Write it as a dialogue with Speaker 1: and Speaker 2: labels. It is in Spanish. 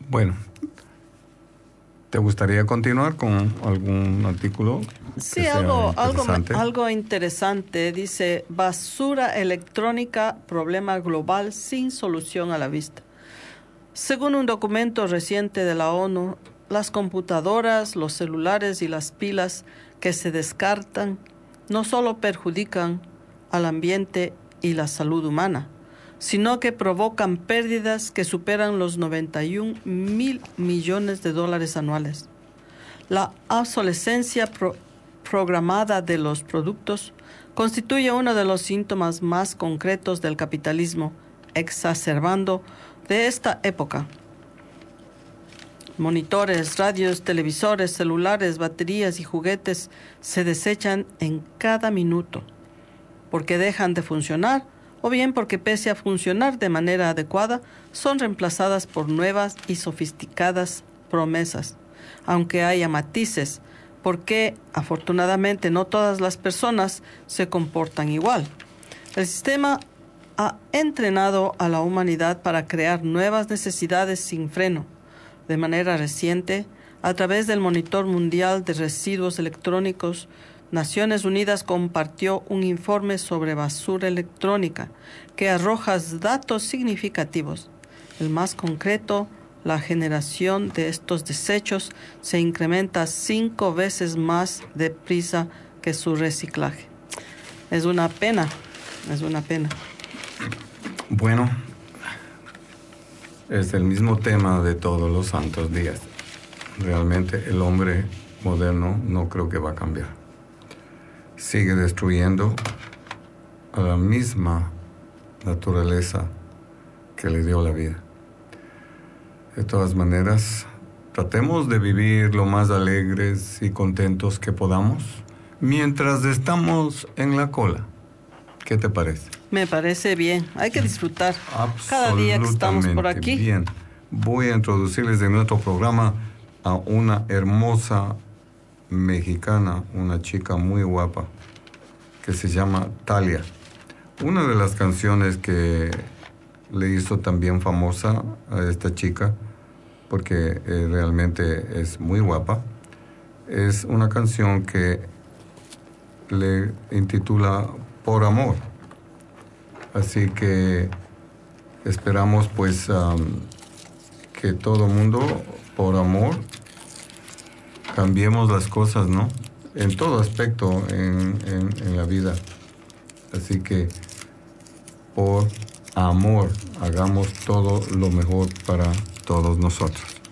Speaker 1: Bueno, ¿te gustaría continuar con algún artículo que
Speaker 2: Sí,
Speaker 1: sea interesante?
Speaker 2: algo interesante. Dice, basura electrónica, problema global sin solución a la vista. Según un documento reciente de la ONU, las computadoras, los celulares y las pilas que se descartan no solo perjudican al ambiente y la salud humana, sino que provocan pérdidas que superan los 91.000 millones de dólares anuales. La obsolescencia programada de los productos constituye uno de los síntomas más concretos del capitalismo, exacerbando de esta época. Monitores, radios, televisores, celulares, baterías y juguetes se desechan en cada minuto porque dejan de funcionar o bien porque pese a funcionar de manera adecuada son reemplazadas por nuevas y sofisticadas promesas, aunque haya matices, porque afortunadamente no todas las personas se comportan igual. El sistema ha entrenado a la humanidad para crear nuevas necesidades sin freno. De manera reciente, a través del Monitor Mundial de Residuos Electrónicos, Naciones Unidas compartió un informe sobre basura electrónica que arroja datos significativos. El más concreto, la generación de estos desechos se incrementa 5 veces más deprisa que su reciclaje. Es una pena.
Speaker 1: Bueno, es el mismo tema de todos los santos días. Realmente el hombre moderno no creo que va a cambiar. Sigue destruyendo a la misma naturaleza que le dio la vida. De todas maneras, tratemos de vivir lo más alegres y contentos que podamos mientras estamos en la cola. ¿Qué te parece?
Speaker 2: Me parece bien. Hay que disfrutar cada día que estamos por aquí.
Speaker 1: Bien. Voy a introducirles en nuestro programa a una hermosa mexicana, una chica muy guapa, que se llama Thalia. Una de las canciones que le hizo también famosa a esta chica, porque realmente es muy guapa, es una canción que le intitula Por Amor. Así que esperamos pues que todo mundo, por amor, cambiemos las cosas, ¿no? En todo aspecto en la vida. Así que por amor hagamos todo lo mejor para todos nosotros.